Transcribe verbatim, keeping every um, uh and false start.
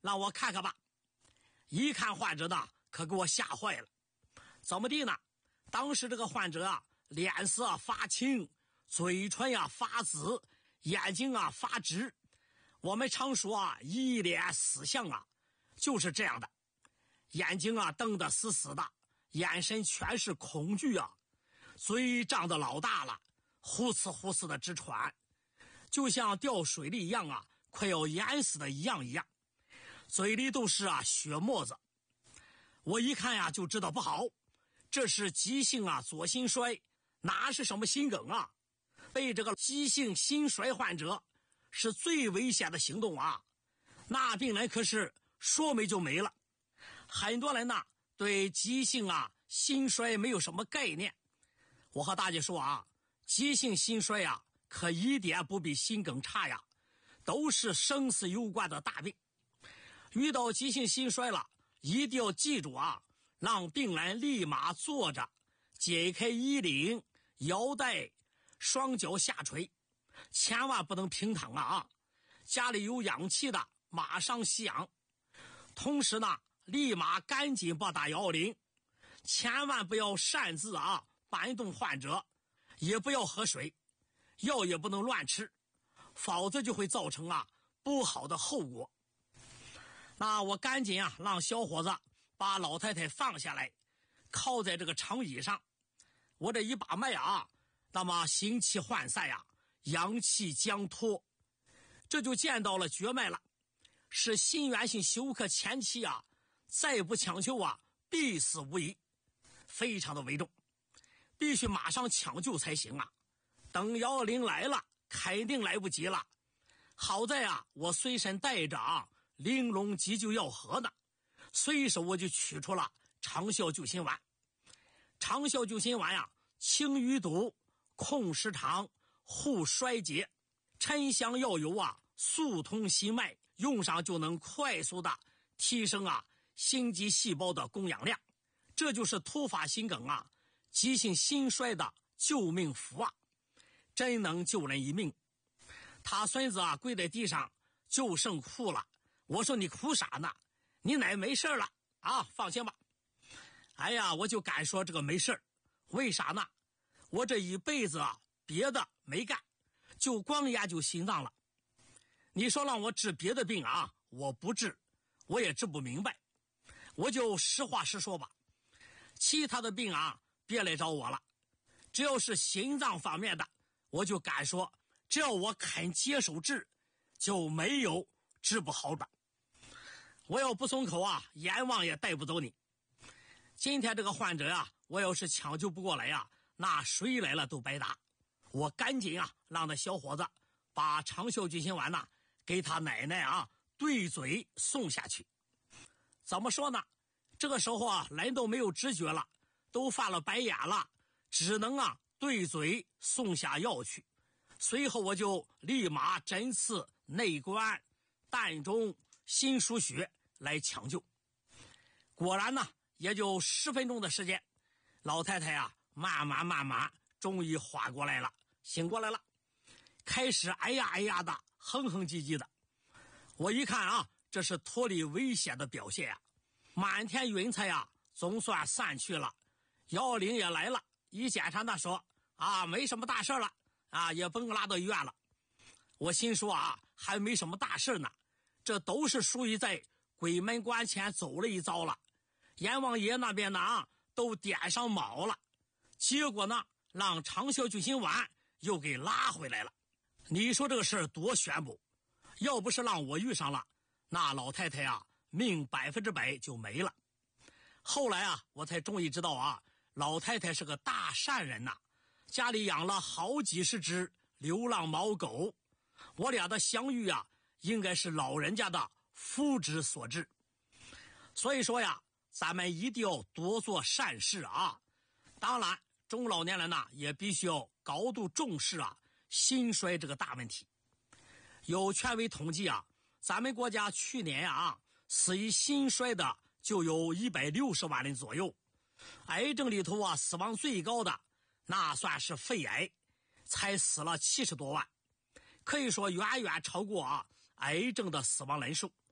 让我看看吧。一看患者呢，可给我吓坏了。怎么地呢？当时这个患者啊，脸色啊发青，嘴唇呀、啊、发紫，眼睛啊发直。我们常说啊，一脸死相啊，就是这样的。眼睛啊瞪得死死的，眼神全是恐惧啊，嘴张得老大了，呼哧呼哧的直喘，就像掉水里一样啊，快要淹死的一样一样，嘴里都是啊血沫子。我一看呀就知道不好，这是急性啊左心衰，哪是什么心梗啊？被这个急性心衰患者是最危险的行动啊，那病人可是说没就没了。很多人呢对急性啊心衰没有什么概念，我和大家说啊，急性心衰啊可一点不比心梗差呀，都是生死攸关的大病。遇到急性心衰了，一定要记住啊，让病人立马坐着，解开衣领、腰带，双脚下垂，千万不能平躺啊！家里有氧气的马上吸氧，同时呢立马赶紧拨打一一零，千万不要擅自啊搬动患者，也不要喝水，药也不能乱吃，否则就会造成啊不好的后果。那我赶紧啊让小伙子把老太太放下来，靠在这个长椅上。我这一把脉啊，那么心气涣散呀、啊，阳气将脱，这就见到了绝脉了，是心源性休克前期啊，再不抢救啊，必死无疑，非常的危重，必须马上抢救才行啊！等幺二零来了，肯定来不及了。好在啊，我随身带着啊玲珑急救药盒呢，随手我就取出了长效救心丸。长效救心丸呀、啊，清淤堵、控失常、护衰竭，沉香药油啊，速通心脉，用上就能快速的提升啊心肌细胞的供氧量，这就是突发心梗啊、急性心衰的救命符啊，真能救人一命。他孙子啊跪在地上就剩哭了，我说你哭啥呢？你奶没事了啊，放心吧。哎呀，我就敢说这个没事，为啥呢？我这一辈子啊别的没干，就光研究心脏了。你说让我治别的病啊，我不治，我也治不明白。我就实话实说吧，其他的病啊别来找我了，只要是心脏方面的，我就敢说只要我肯接手治，就没有治不好的。我要不松口啊，阎王也带不走你。今天这个患者呀、啊，我要是抢救不过来呀、啊，那谁来了都白搭。我赶紧啊让那小伙子把长效救心丸呢给他奶奶啊对嘴送下去。怎么说呢？这个时候啊人都没有知觉了，都翻了白眼了，只能啊对嘴送下药去。随后我就立马针刺内关、膻中、心输血来抢救。果然呢也就十分钟的时间，老太太啊慢慢慢慢终于缓过来了，醒过来了，开始哎呀哎呀的哼哼唧唧的。我一看啊，这是脱离危险的表现啊，满天云彩啊总算散去了。幺二零也来了，一检查那说啊没什么大事了啊，也甭拉到医院了。我心说啊还没什么大事呢，这都是属于在鬼门关前走了一遭了，阎王爷那边呢啊都点上卯了，结果呢让长效救心丸又给拉回来了。你说这个事儿多玄不？要不是让我遇上了，那老太太啊命百分之百就没了。后来啊我才终于知道啊，老太太是个大善人呐、啊，家里养了好几十只流浪猫狗，我俩的相遇啊应该是老人家的福之所致。所以说呀，咱们一定要多做善事啊。当然中老年人呢也必须要高度重视啊心衰这个大问题。有权威统计啊，咱们国家去年啊死于心衰的就有一百六十万人左右。癌症里头啊死亡最高的那算是肺癌，才死了七十多万，可以说远远超过啊癌症的死亡人数。